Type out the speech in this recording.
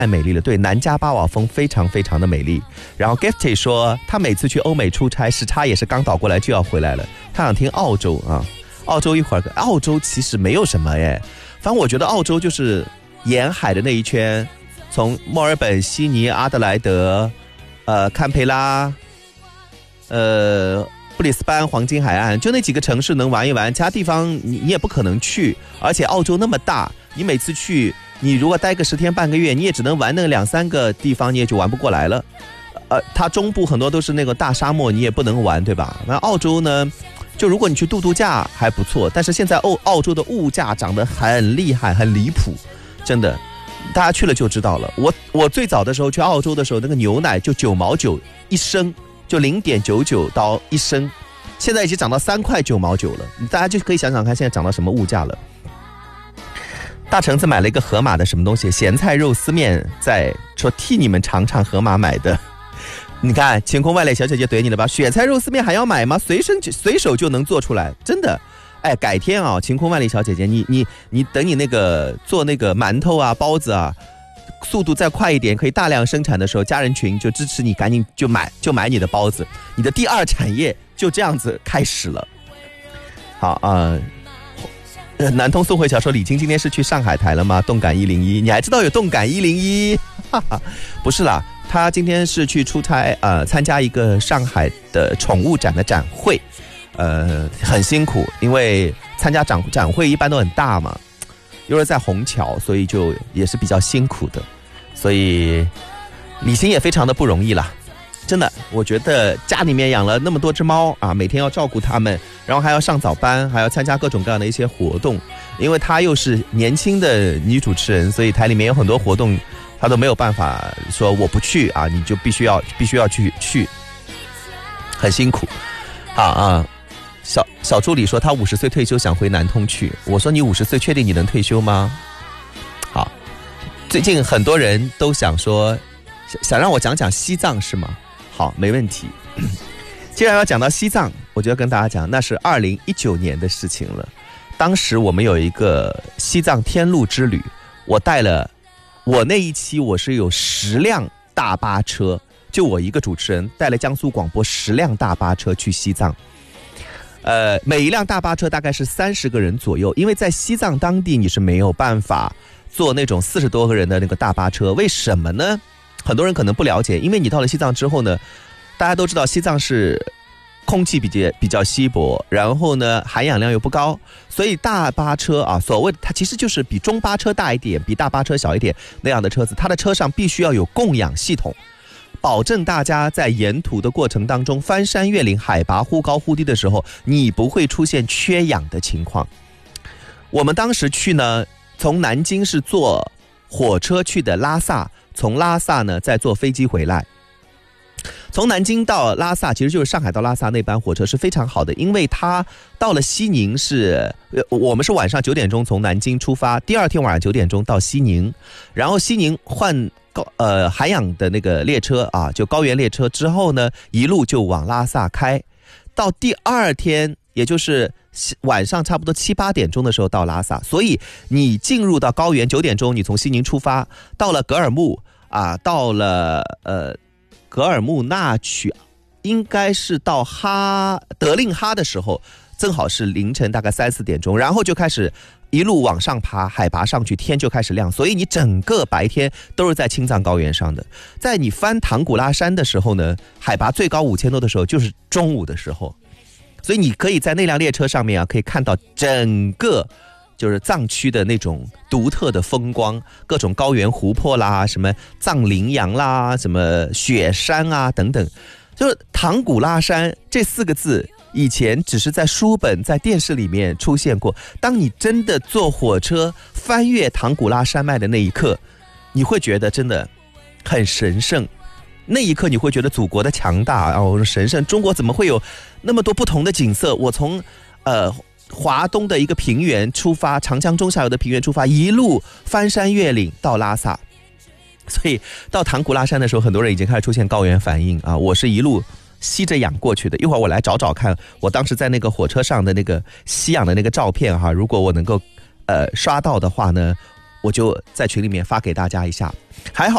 太美丽了，对，南加巴瓦峰非常非常的美丽。然后 Gifty 说他每次去欧美出差，时差也是刚倒过来就要回来了，他想听澳洲啊。澳洲一会儿，澳洲其实没有什么耶，反正我觉得澳洲就是沿海的那一圈，从墨尔本、悉尼、阿德莱德、堪培拉、布里斯班、黄金海岸，就那几个城市能玩一玩，其他地方你也不可能去。而且澳洲那么大，你每次去，你如果待个10天半个月，你也只能玩那2、3个地方，你也就玩不过来了。它中部很多都是那个大沙漠，你也不能玩，对吧？那澳洲呢，就如果你去度假还不错，但是现在澳洲的物价涨得很厉害，很离谱，真的，大家去了就知道了。我最早的时候去澳洲的时候，那个牛奶就9毛9一升，就0.99到1升，现在已经涨到3块9毛9了。大家就可以想想看，现在涨到什么物价了。大橙子买了一个盒马的什么东西，咸菜肉丝面，在说替你们尝尝盒马买的。你看晴空万里小姐姐怼你了吧？雪菜肉丝面还要买吗？随手就能做出来，真的。哎，改天啊，晴空万里小姐姐，你等你那个做那个馒头啊、包子啊，速度再快一点，可以大量生产的时候，家人群就支持你，赶紧就买你的包子，你的第2产业就这样子开始了。好南通宋慧乔说李菁今天是去上海台了吗？动感101，你还知道有动感101？不是啦，他今天是去出差，参加一个上海的宠物展的展会，很辛苦，因为参加展会一般都很大嘛，又是在虹桥，所以就也是比较辛苦的，所以李菁也非常的不容易啦。真的，我觉得家里面养了那么多只猫啊，每天要照顾它们，然后还要上早班，还要参加各种各样的一些活动。因为她又是年轻的女主持人，所以台里面有很多活动，她都没有办法说我不去啊，你就必须要去，很辛苦。好啊，小助理说他50岁退休想回南通去，我说你50岁确定你能退休吗？好，最近很多人都想说，想让我讲讲西藏是吗？好，没问题。既然要讲到西藏，我就要跟大家讲，那是2019年的事情了。当时我们有一个西藏天路之旅，我那一期我是有10辆大巴车，就我一个主持人带了江苏广播10辆大巴车去西藏。每一辆大巴车大概是30个人左右，因为在西藏当地你是没有办法坐那种40多个人的那个大巴车，为什么呢？很多人可能不了解，因为你到了西藏之后呢，大家都知道西藏是空气比较稀薄，然后呢含氧量又不高，所以大巴车啊，所谓它其实就是比中巴车大一点，比大巴车小一点那样的车子，它的车上必须要有供氧系统，保证大家在沿途的过程当中，翻山越岭，海拔忽高忽低的时候，你不会出现缺氧的情况。我们当时去呢，从南京是坐火车去的拉萨，从拉萨呢再坐飞机回来。从南京到拉萨，其实就是上海到拉萨那班火车是非常好的，因为它到了西宁我们是晚上9点钟从南京出发，第2天晚上9点钟到西宁，然后西宁换含氧的那个列车啊，就高原列车之后呢，一路就往拉萨开，到第2天，也就是晚上差不多7、8点钟的时候到拉萨，所以你进入到高原9点钟，你从西宁出发，到了格尔木啊，到了格尔木纳曲，应该是到德令哈的时候，正好是凌晨大概3、4点钟，然后就开始一路往上爬，海拔上去，天就开始亮，所以你整个白天都是在青藏高原上的。在你翻唐古拉山的时候呢，海拔最高5000多的时候，就是中午的时候，所以你可以在那辆列车上面啊，可以看到整个就是藏区的那种独特的风光，各种高原湖泊啦，什么藏羚羊啦，什么雪山啊等等。就是唐古拉山这4个字以前只是在书本在电视里面出现过，当你真的坐火车翻越唐古拉山脉的那一刻，你会觉得真的很神圣，那一刻你会觉得祖国的强大神圣，中国怎么会有那么多不同的景色。我从华东的一个平原出发，长江中下游的平原出发，一路翻山越岭到拉萨，所以到唐古拉山的时候，很多人已经开始出现高原反应啊！我是一路吸着氧过去的，一会儿我来找找看，我当时在那个火车上的那个吸氧的那个照片哈，如果我能够刷到的话呢，我就在群里面发给大家一下。还好